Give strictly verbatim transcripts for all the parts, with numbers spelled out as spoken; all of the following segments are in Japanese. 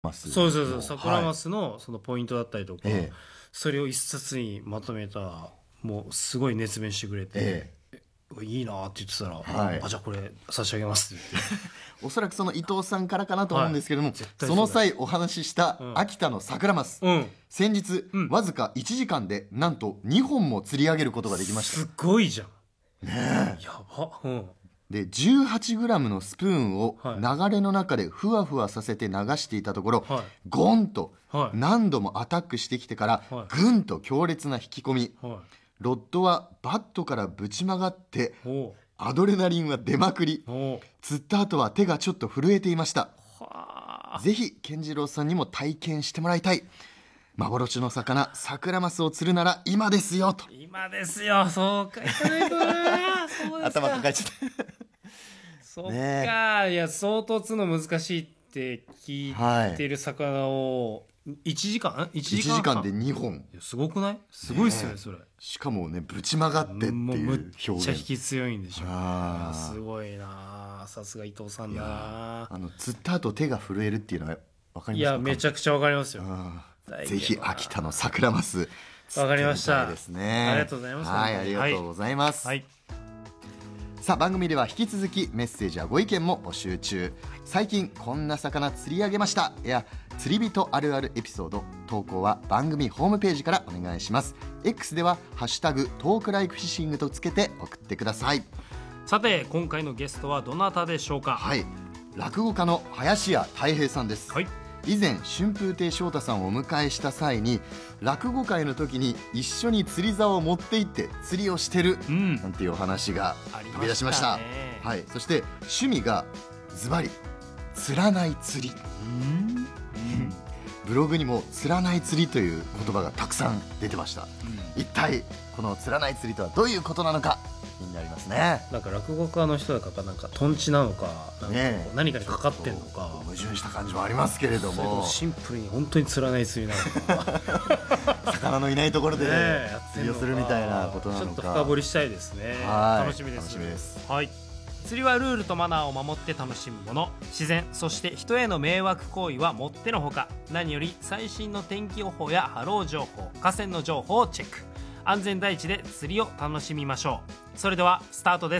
そうそうそう、サクラマスのそのポイントだったりとか、 ええ、 それを一冊にまとめた、もうすごい熱弁してくれて、 ええ、いいなって言ってたら、 はい、 あ、じゃあこれ差し上げますって言っておそらくその伊藤さんからかなと思うんですけれども、はい、そその際お話しした秋田のサクラマス、うん、先日、うん、わずかいちじかんでなんとにほんも釣り上げることができました。 すごいじゃん、 ねえ、 やば、うん、 で じゅうはちグラム のスプーンを流れの中でふわふわさせて流していたところ、はい、ゴンと何度もアタックしてきてから、はい、ぐんと強烈な引き込み、はい、ロッドはバットからぶち曲がってアドレナリンは出まくり、釣った後は手がちょっと震えていました。ぜひ健次郎さんにも体験してもらいたい。幻の魚サクラマスを釣るなら今ですよと。 今ですよ、そうか、いかないとなそうですか、 頭抱えちゃったそっか、ね、いや相当釣るの難しいって聞いてる魚をいちじかん、いちじかん、 いちじかんでにほん、 すごくない？すごいっすよね、それ。 しかもね、ぶち曲がってっていう表現、 めっちゃ引き強いんでしょ。あ、すごいな、さすが伊藤さんだな。 あの釣った後手が震えるっていうのは分かりますか？ いや、めちゃくちゃ分かりますよ。 ぜひ秋田のサクラマス分かりました。 ですね。 ありがとうございます。 はい、ありがとうございます。はい、さあ番組では引き続きメッセージやご意見も募集中。最近こんな魚釣り上げましたや釣り人あるあるエピソード、投稿は番組ホームページからお願いします。 X ではハッシュタグトークライクフィッシングとつけて送ってください。 さて今回のゲストはどなたでしょうか？ はい、落語家の林家たい平さんです。はい、以前春風亭昇太さんをお迎えした際に落語会の時に一緒に釣り竿を持って行って釣りをしてる、うん、なんていうお話が飛び出しました。はい、そして趣味がズバリ釣らない釣り、うん、ブログにも釣らない釣りという言葉がたくさん出てました、うん、一体この釣らない釣りとはどういうことなのか気になりますね。 なんか落語家の人だかなんかトンチなのか、なんか何かにかかってんのか、 矛盾した感じもありますけれども、 シンプルに本当に釣らない釣りなのか魚のいないところで釣りをするみたいなことなのか、 ちょっと深掘りしたいですね。楽しみです。 楽しみです。 はい、釣りはルールとマナーを守って楽しむもの。自然そして人への迷惑行為はもってのほか。何より最新の天気予報や波浪情報、河川の情報をチェック。安全第一で釣りを楽しみましょう。それではスタートです。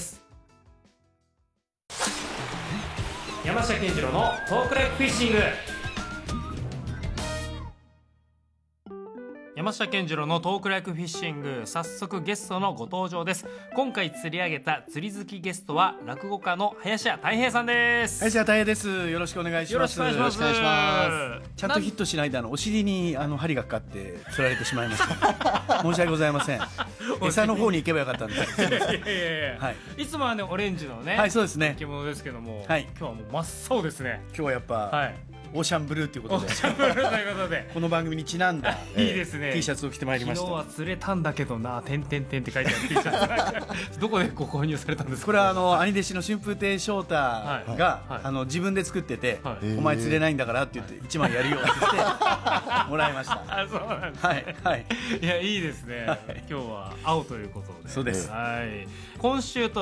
山下健二郎のトークライクフィッシング。山下健二郎のトークライクフィッシング、早速ゲストのご登場です。今回釣り上げた釣り好きゲストは落語家の林家たい平さんです。 林家たい平です。よろしくお願いします。 よろしくお願いします。 ちゃんとヒットしないであのお尻にあの針がかかって釣られてしまいました、申し訳ございません。餌の方に行けばよかったんです。いやいやいや、はい、いつもはねオレンジのね、 はい、そうですね、 着物ですけども、 はい、 今日はもう真っ青ですね。 今日はやっぱ、はい、オーシャンブルーということで、 オーシャンブルーということでこの番組にちなんだいいですね、 T シャツを着てまいりました。 昨日は釣れたんだけどな、てんてんてんって書いてある T シャツどこでご購入されたんですか？ これはあの兄弟子の春風亭昇太が、はいはい、あの自分で作ってて、はい、お前釣れないんだからって言っていちまいやるよって言ってもらいました。 あ、そうなんですね。はいはい、いやいいですね、はい、今日は青ということで。 そうです。 はい、今週と